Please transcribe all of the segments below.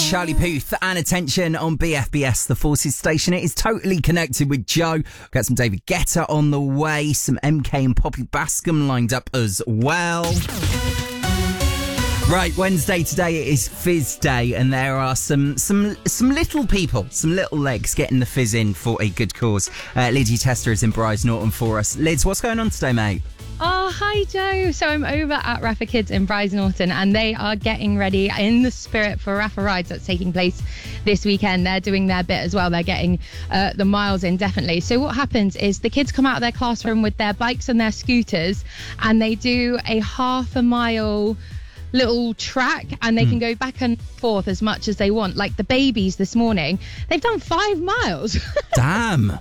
Charlie Puth and Attention on BFBS, the Forces station. It is totally connected with Joe. Got some David Guetta on the way, some MK and Poppy Bascom lined up as well. Right, Wednesday today it is Fizz Day, and there are some little people, some little legs getting the fizz in for a good cause. Lydia Tester is in Bryce Norton for us. Lids, what's going on today, mate? Oh, hi, Joe. So I'm over at Rafa Kids in Bryce Norton, and they are getting ready in the spirit for Rafa Rides that's taking place this weekend. They're doing their bit as well. They're getting the miles in, definitely. So what happens is the kids come out of their classroom with their bikes and their scooters, and they do a half a mile little track, and they can go back and forth as much as they want. Like the babies this morning, they've done 5 miles. Damn.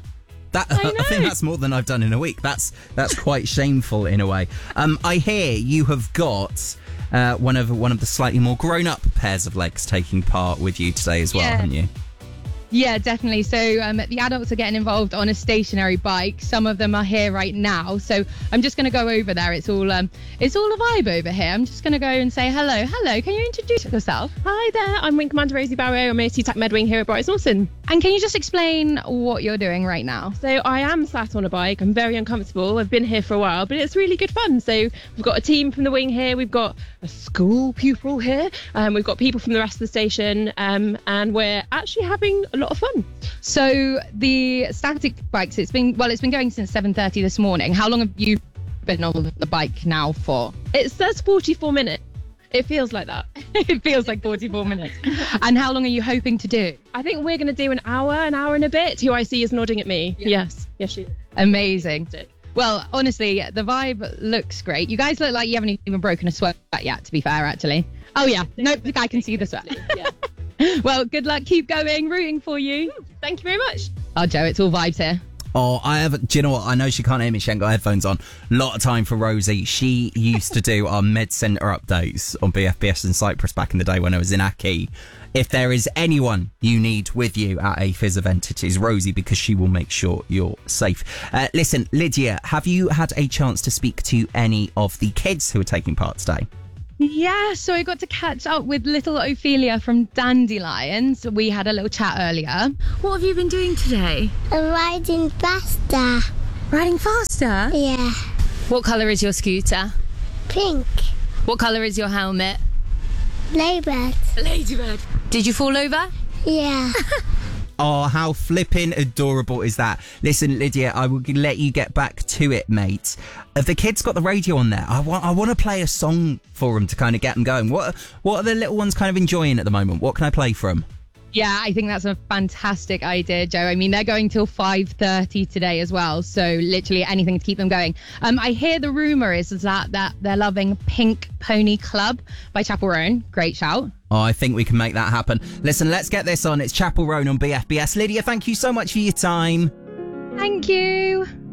I think that's more than I've done in a week. That's quite shameful in a way. I hear you have got one of the slightly more grown-up pairs of legs taking part with you today as well, haven't you? Yeah, definitely. So the adults are getting involved on a stationary bike. Some of them are here right now. So I'm just going to go over there. It's all a vibe over here. I'm just going to go and say hello. Hello, can you introduce yourself? Hi there, I'm Wing Commander Rosie Barrow. I'm OT TAC Medwing here at Bryce Norton. And can you just explain what you're doing right now? So I am sat on a bike. I'm very uncomfortable. I've been here for a while, but it's really good fun. So we've got a team from the wing here. We've got a school pupil here. We've got people from the rest of the station. And we're actually having a lot of fun. So the static bikes, it's been going since 7:30 this morning. How long have you been on the bike now for? It says 44 minutes. It feels like that. It feels like 44 minutes. And how long are you hoping to do? I think we're going to do an hour and a bit. Who I see is nodding at me. Yeah. Yes, she is. Amazing. Well, honestly, the vibe looks great. You guys look like you haven't even broken a sweat yet, to be fair, actually. Oh, yeah. Nope, I can see the sweat. Yeah. Well, good luck. Keep going. Rooting for you. Thank you very much. Oh, Joe, it's all vibes here. Oh, do you know what? I know she can't hear me. She ain't got headphones on. Lot of time for Rosie. She used to do our Med Centre updates on BFBS in Cyprus back in the day when I was in Aki. If there is anyone you need with you at a Fizz event, it is Rosie, because she will make sure you're safe. Listen, Lydia, have you had a chance to speak to any of the kids who are taking part today? Yeah, so I got to catch up with little Ophelia from Dandelions. We had a little chat earlier. What have you been doing today? Riding faster. Riding faster? Yeah. What colour is your scooter? Pink. What colour is your helmet? Ladybird. Ladybird. Did you fall over? Yeah. Oh, how flipping adorable is that? Listen, Lydia, I will let you get back to it, mate. Have the kids got the radio on there? I want to play a song for them to kind of get them going. What are the little ones kind of enjoying at the moment? What can I play for them? Yeah, I think that's a fantastic idea, Joe. I mean, they're going till 5:30 today as well, so literally anything to keep them going. I hear the rumour is that they're loving Pink Pony Club by Chapel Roan. Great shout. Oh, I think we can make that happen. Listen, let's get this on. It's Chapel Roan on BFBS. Lydia, thank you so much for your time. Thank you.